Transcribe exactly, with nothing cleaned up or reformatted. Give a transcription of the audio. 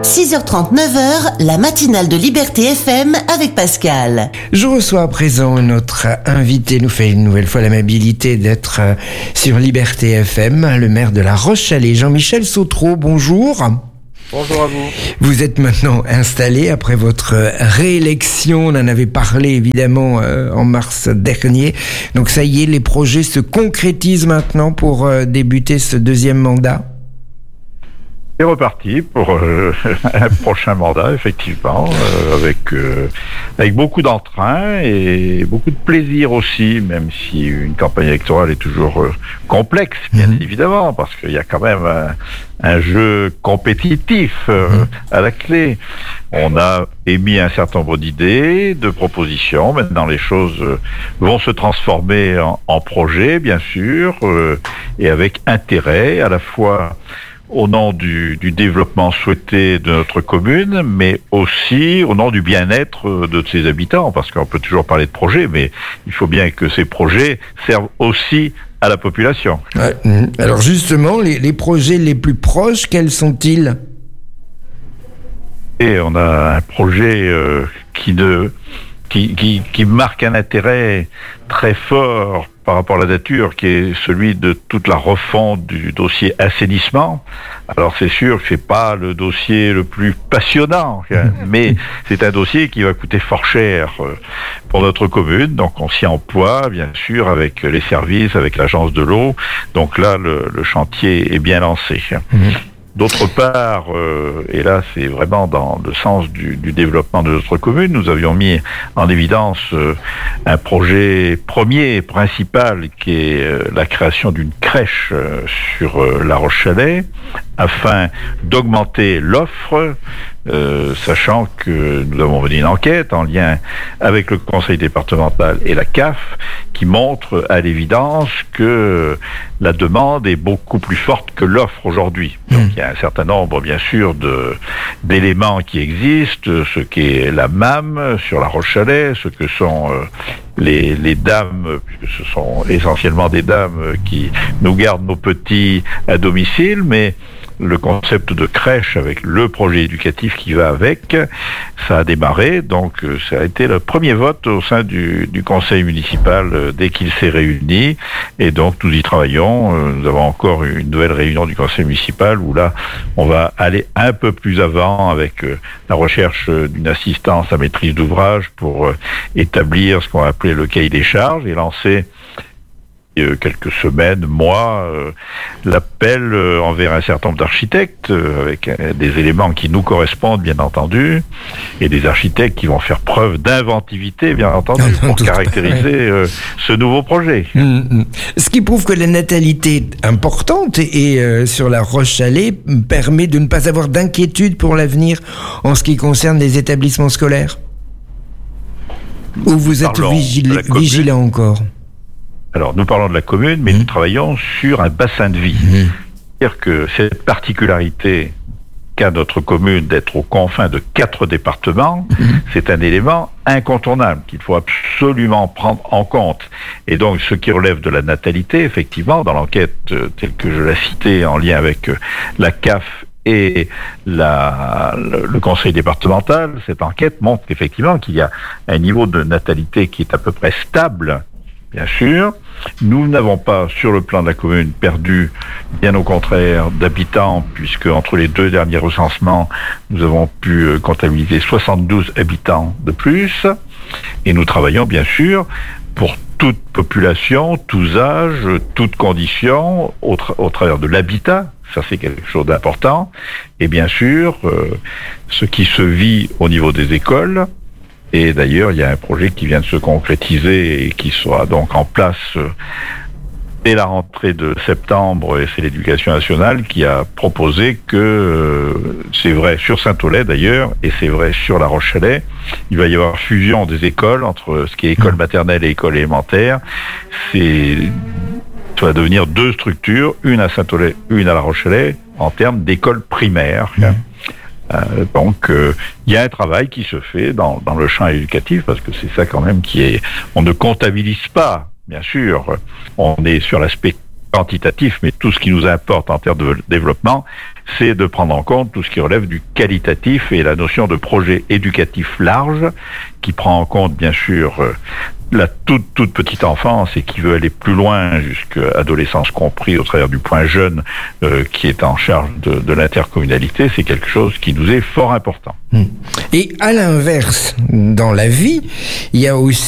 six heures trente, neuf heures, la matinale de Liberté F M avec Pascal. Je reçois à présent notre invité, nous fait une nouvelle fois l'amabilité d'être sur Liberté F M, le maire de La Roche-Chalais, Jean-Michel Sautreau. Bonjour. Bonjour à vous. Vous êtes maintenant installé après votre réélection. On en avait parlé évidemment euh, en mars dernier. Donc ça y est, les projets se concrétisent maintenant pour euh, débuter ce deuxième mandat. C'est reparti pour euh, un prochain mandat, effectivement, euh, avec euh, avec beaucoup d'entrain et beaucoup de plaisir aussi, même si une campagne électorale est toujours euh, complexe, bien mmh. évidemment, parce qu'il y a quand même un, un jeu compétitif euh, mmh. à la clé. On a émis un certain nombre d'idées, de propositions. Maintenant, les choses euh, vont se transformer en, en projets, bien sûr, euh, et avec intérêt, à la fois au nom du, du développement souhaité de notre commune, mais aussi au nom du bien-être de ses habitants, parce qu'on peut toujours parler de projets, mais il faut bien que ces projets servent aussi à la population. Ouais. Alors justement, les, les projets les plus proches, quels sont-ils ? Et on a un projet euh, qui, ne, qui, qui, qui marque un intérêt très fort par rapport à la nature, qui est celui de toute la refonte du dossier assainissement. Alors c'est sûr que c'est pas le dossier le plus passionnant, hein, mais c'est un dossier qui va coûter fort cher pour notre commune. Donc on s'y emploie, bien sûr, avec les services, avec l'agence de l'eau. Donc là, le, le chantier est bien lancé. Mmh. D'autre part, euh, et là c'est vraiment dans le sens du, du développement de notre commune, nous avions mis en évidence euh, un projet premier et principal qui est euh, la création d'une crèche euh, sur euh, La Roche-Chalais, afin d'augmenter l'offre, euh, sachant que nous avons mené une enquête en lien avec le conseil départemental et la C A F qui montre à l'évidence que la demande est beaucoup plus forte que l'offre aujourd'hui. Donc il y a un certain nombre, bien sûr, de, d'éléments qui existent, ce qu'est la M A M sur La Roche-Chalais, ce que sont euh, les, les dames, puisque ce sont essentiellement des dames qui nous gardent nos petits à domicile, mais le concept de crèche avec le projet éducatif qui va avec, ça a démarré, donc ça a été le premier vote au sein du, du conseil municipal euh, dès qu'il s'est réuni, et donc nous y travaillons. Euh, nous avons encore une nouvelle réunion du conseil municipal où là on va aller un peu plus avant avec euh, la recherche euh, d'une assistance à maîtrise d'ouvrage pour euh, établir ce qu'on va appeler le cahier des charges et lancer quelques semaines, mois, euh, l'appel euh, envers un certain nombre d'architectes euh, avec euh, des éléments qui nous correspondent, bien entendu, et des architectes qui vont faire preuve d'inventivité, bien entendu, pour caractériser euh, ce nouveau projet. Mmh. Ce qui prouve que la natalité est importante et euh, sur La Roche-Chalais permet de ne pas avoir d'inquiétude pour l'avenir en ce qui concerne les établissements scolaires. Ou vous êtes vigil- vigilant encore ? Alors, nous parlons de la commune, mais mmh. nous travaillons sur un bassin de vie. Mmh. C'est-à-dire que cette particularité qu'a notre commune d'être aux confins de quatre départements, mmh. c'est un élément incontournable qu'il faut absolument prendre en compte. Et donc, ce qui relève de la natalité, effectivement, dans l'enquête euh, telle que je l'ai citée en lien avec euh, la C A F et la, le, le conseil départemental, cette enquête montre effectivement qu'il y a un niveau de natalité qui est à peu près stable. Bien sûr, nous n'avons pas, sur le plan de la commune, perdu, bien au contraire, d'habitants, puisque entre les deux derniers recensements, nous avons pu comptabiliser soixante-douze habitants de plus, et nous travaillons, bien sûr, pour toute population, tous âges, toutes conditions, au, tra- au travers de l'habitat. Ça, c'est quelque chose d'important. Et bien sûr, euh, ce qui se vit au niveau des écoles. Et d'ailleurs, il y a un projet qui vient de se concrétiser et qui sera donc en place euh, dès la rentrée de septembre, et c'est l'Éducation nationale qui a proposé que, euh, c'est vrai sur Saint-Aulais d'ailleurs, et c'est vrai sur La Roche-Chalais, il va y avoir fusion des écoles entre ce qui est école maternelle et école élémentaire. C'est, ça va devenir deux structures, une à Saint-Aulais, une à La Roche-Chalais, en termes d'école primaire. Mmh. Euh, donc, il euh, y a un travail qui se fait dans, dans le champ éducatif, parce que c'est ça quand même qui est... On ne comptabilise pas, bien sûr. On est sur l'aspect quantitatif, mais tout ce qui nous importe en termes de développement, c'est de prendre en compte tout ce qui relève du qualitatif et la notion de projet éducatif large, qui prend en compte bien sûr euh, la toute toute petite enfance et qui veut aller plus loin jusqu'à adolescence compris au travers du point jeune euh, qui est en charge de, de l'intercommunalité. C'est quelque chose qui nous est fort important. Et à l'inverse, dans la vie, il y a aussi